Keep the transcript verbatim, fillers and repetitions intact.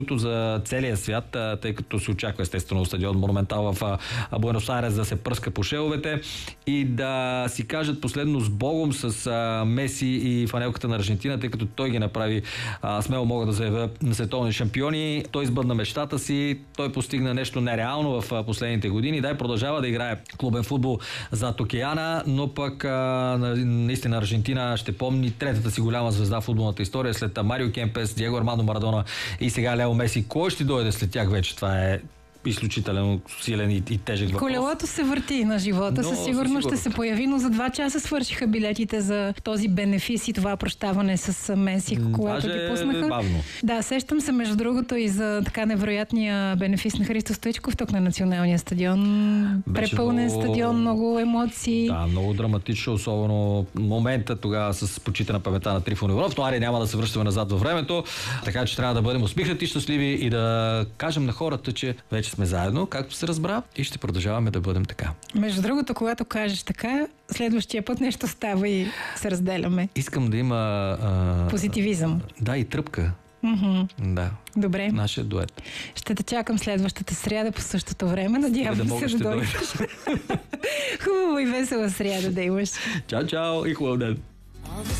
за целия свят, тъй като се очаква естествено стадион Монументал в Буенос Айрес да се пръска по шеловете и да си кажат последно с Богом с а, Меси и фанелката на Аржентина, тъй като той ги направи а, смело мога да заявя на световни шампиони. Той избъдна мечтата си, той постигна нещо нереално в а, последните години. Дай продължава да играе клубен футбол зад океана, но пък а, наистина Аржентина ще помни третата си голяма звезда в футболната история след Марио Кемпес, Диего Армандо Марадона и сега Лео Меси. Кой ще дойде след тях вече? Това е изключително силен и, и тежък въпрос. Колелото се върти на живота. Със сигурност ще се появи, но за два часа свършиха билетите за този бенефис и това прощаване с Меси, когато ги пуснаха. Бавно. Да, сещам се между другото и за така невероятния бенефис на Христо Стоичков тук на Националния стадион. Беше препълнен много... стадион, много емоции. Да, много драматично, особено момента тогава с почита на паметта на Трифон Иванов. Но аре, няма да се връщаме назад във времето, така че трябва да бъдем усмихнати, щастливи и да кажем на хората, че вече сме заедно, както се разбра, и ще продължаваме да бъдем така. Между другото, когато кажеш така, следващия път нещо става и се разделяме. Искам да има... А... позитивизъм. Да, и тръпка. Mm-hmm. Да. Добре. Нашия дует. Ще те чакам следващата сряда по същото време. Надявам да се да дойдеш. Хубаво и весела сряда да имаш. Чао, чао и хубав ден.